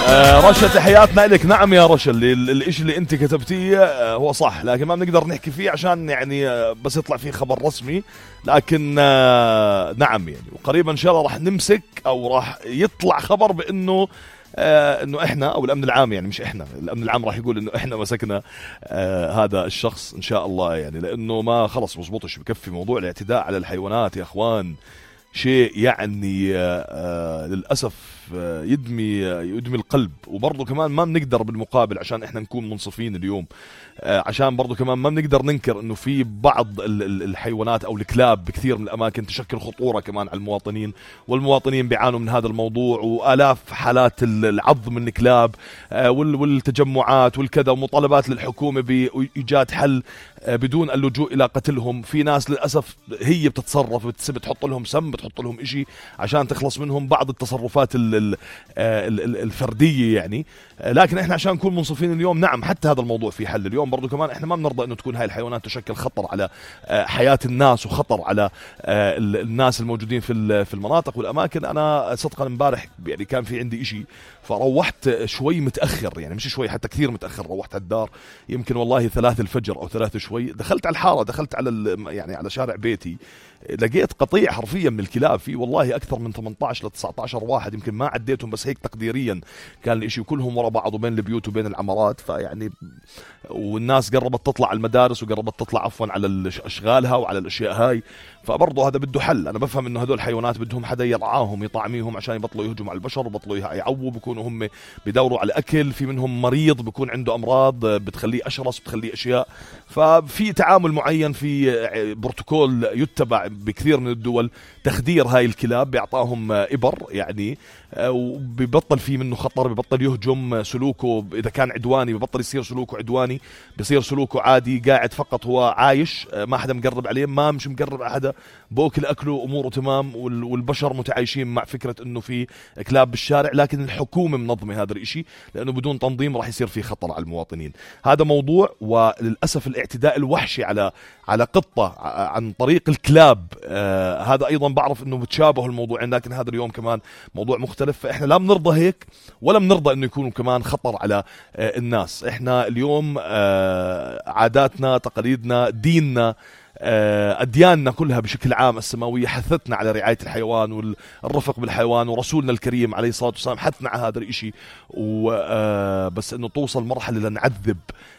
رشا تحياتنا لك. نعم يا رشا، الاشي اللي انت كتبتيه هو صح، لكن ما بنقدر نحكي فيه عشان يعني بس يطلع فيه خبر رسمي. لكن نعم يعني وقريبا ان شاء الله راح نمسك او راح يطلع خبر بانه انه احنا او الامن العام، يعني مش احنا، الامن العام راح يقول انه احنا مسكنا هذا الشخص ان شاء الله، يعني لانه ما خلص مزبوطش بكفي موضوع الاعتداء على الحيوانات يا اخوان. شيء يعني للأسف يدمي القلب. وبرضه كمان ما بنقدر بالمقابل عشان احنا نكون منصفين اليوم، عشان برضه كمان ما بنقدر ننكر انه في بعض الحيوانات او الكلاب بكثير من الاماكن تشكل خطورة كمان على المواطنين، والمواطنين بيعانوا من هذا الموضوع، والاف حالات العض من الكلاب والتجمعات والكذا، ومطالبات للحكومة بإيجاد حل بدون اللجوء الى قتلهم. في ناس للاسف هي بتتصرف، بتحط لهم سم، بتحط لهم إشي عشان تخلص منهم بعض التصرفات الفردية يعني. لكن احنا عشان نكون منصفين اليوم، نعم حتى هذا الموضوع في حل اليوم. برضو كمان احنا ما بنرضى انه تكون هاي الحيوانات تشكل خطر على حياة الناس وخطر على الناس الموجودين في المناطق والاماكن. انا صدقا امبارح يعني كان في عندي إشي، فروحت شوي متأخر، يعني مش شوي حتى كثير متأخر. روحت على الدار يمكن والله 3 الفجر او 3 شوي. دخلت على الحارة، دخلت على يعني على شارع بيتي، لقيت قطيع حرفيا من الكلاب، في والله اكثر من 18 ل 19 واحد، يمكن ما عديتهم بس هيك تقديريا كان الاشي، كلهم ورا بعض وبين البيوت وبين العمارات. فيعني والناس قربت تطلع على المدارس وقربت تطلع عفوا على اشغالها وعلى الاشياء هاي. فبرضه هذا بده حل. انا بفهم انه هدول الحيوانات بدهم حدا يرعاهم يطعميهم عشان يبطلوا يهجموا على البشر، وبطلوا يعووا، بيكونوا هم بيدوروا على اكل، في منهم مريض بيكون عنده امراض بتخليه اشرس، بتخليه اشياء. ففي تعامل معين، في بروتوكول يتبع بكثير من الدول تخدير هاي الكلاب، بيعطاهم ابر يعني، وبيبطل فيه منه خطر، بيبطل يهجم، سلوكه اذا كان عدواني بيبطل يصير سلوكه عدواني، بيصير سلوكه عادي، قاعد فقط هو عايش، ما حدا مقرب عليه، ما مش مقرب على حدا، بوكل اكله، اموره تمام. والبشر متعايشين مع فكره انه في كلاب بالشارع، لكن الحكومه منظمه هذا الاشي، لانه بدون تنظيم راح يصير في خطر على المواطنين. هذا موضوع. وللاسف الاعتداء الوحشي على قطه عن طريق الكلاب، هذا ايضا بعرف انه متشابه الموضوعين، لكن هذا اليوم كمان موضوع مختلف. فاحنا لا بنرضى هيك ولا بنرضى انه يكونوا كمان خطر على الناس. احنا اليوم عاداتنا، تقاليدنا، ديننا، أدياننا كلها بشكل عام السماوية حثتنا على رعاية الحيوان والرفق بالحيوان، ورسولنا الكريم عليه الصلاة والسلام حثنا على هذا الاشي. بس انه توصل مرحلة لنعذب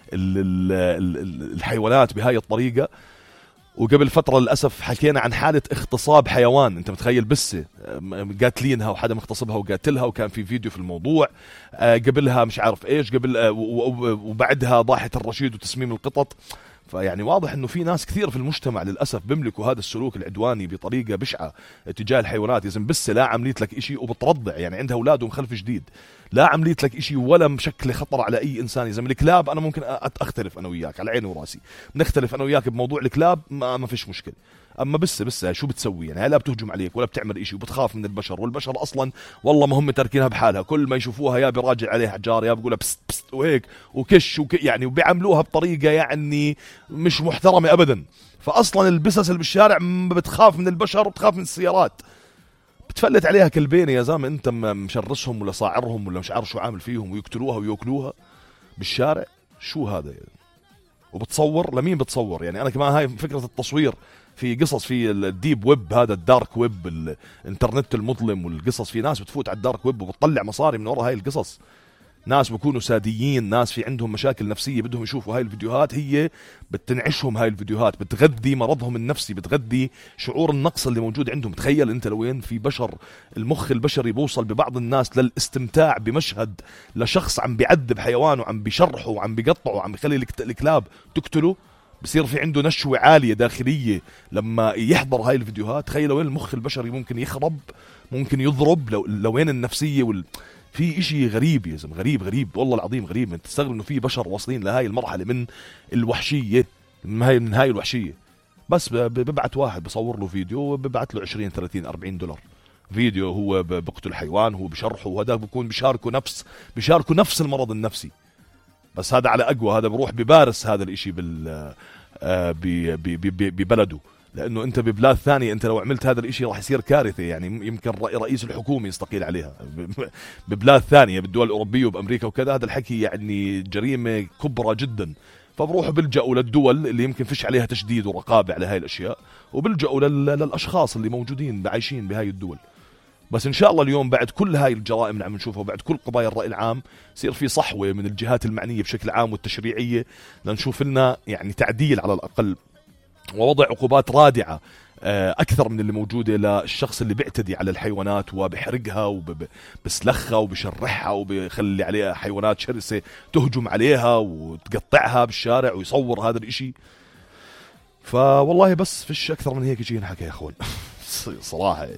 الحيوانات بهاي الطريقة. وقبل فترة للأسف حكينا عن حالة اغتصاب حيوان، انت متخيل، بسة قاتلينها وحدا مغتصبها وقاتلها، وكان في فيديو في الموضوع. قبلها مش عارف ايش، قبل وبعدها ضاحية الرشيد وتسميم القطط. فيعني واضح انه في ناس كثير في المجتمع للاسف بيملكوا هذا السلوك العدواني بطريقه بشعه تجاه الحيوانات. يزن بس لا عمليت لك إشي وبترضع، يعني عندها اولاد ومخلف جديد، لا عمليت لك إشي ولا مشكله خطر على اي انسان. يزن الكلاب انا ممكن اختلف انا وياك، على عيني وراسي بنختلف انا وياك بموضوع الكلاب، ما فيش مشكله. اما بس شو بتسوي يعني؟ لا بتهجم عليك ولا بتعمل إشي، وبتخاف من البشر، والبشر اصلا والله ما هم تركينها بحالها، كل ما يشوفوها يا بيراجع عليها حجار، يا بيقولها بست بست وهيك وكش يعني، وبيعملوها بطريقه يعني مش محترمه ابدا. فاصلا البسس اللي بالشارع بتخاف من البشر وبتخاف من السيارات. بتفلت عليها كلبين يا زلمه انت مشرسهم ولا صاعرهم ولا مش عارف شو عامل فيهم، ويقتلوها وياكلوها بالشارع. شو هذا يعني؟ وبتصور لمين بتصور يعني؟ انا كمان هاي فكره التصوير في قصص، في الديب ويب، هذا الدارك ويب، الانترنت المظلم والقصص. في ناس بتفوت على الدارك ويب وبتطلع مصاري من وراء هاي القصص، ناس بيكونوا ساديين، ناس في عندهم مشاكل نفسية بدهم يشوفوا هاي الفيديوهات، هي بتنعشهم هاي الفيديوهات، بتغذي مرضهم النفسي، بتغذي شعور النقص اللي موجود عندهم. تخيل انت لوين في بشر المخ البشري بوصل ببعض الناس للاستمتاع بمشهد لشخص عم بيعذب حيوان وعم بيشرحه وعم بيقطعه وعم بيخلي الكلاب تقتله، بصير في عنده نشوة عالية داخلية لما يحضر هاي الفيديوهات. تخيل وين المخ البشري ممكن يخرب، ممكن يضرب، لوين النفسية في اشي غريب يا زلمه، غريب والله العظيم غريب. انت تستغرب انه في بشر واصلين لهاي المرحله من الوحشيه، من هاي الوحشيه. بس ببعت واحد بصور له فيديو وببعت له 20 30 40 دولار فيديو، هو بقتل حيوان، هو بشرحه، وهذا بيكون بيشاركوا نفس المرض النفسي. بس هذا على اقوى، هذا بروح ببارس هذا الاشي ببلده. لأنه أنت ببلاد ثانية أنت لو عملت هذا الإشي راح يصير كارثة، يعني يمكن رئيس الحكومة يستقيل عليها. ببلاد ثانية بالدول الأوروبية وبأمريكا وكذا هذا الحكي يعني جريمة كبرى جدا. فبروحوا بلجأوا للدول اللي يمكن فيش عليها تشديد ورقابة على هاي الأشياء، وبلجأوا للأشخاص اللي موجودين عايشين بهاي الدول. بس إن شاء الله اليوم بعد كل هاي الجرائم اللي عم نشوفها وبعد كل قضايا الرأي العام يصير في صحوة من الجهات المعنية بشكل عام والتشريعية لنشوف لنا يعني تعديل على الأقل، ووضع عقوبات رادعة أكثر من اللي موجودة للشخص اللي بيعتدي على الحيوانات وبحرقها وبسلخها وبشرحها وبخلي عليها حيوانات شرسة تهجم عليها وتقطعها بالشارع ويصور هذا الإشي. فوالله بس فيش أكثر من هيك شيء نحكي يا أخوان صراحة.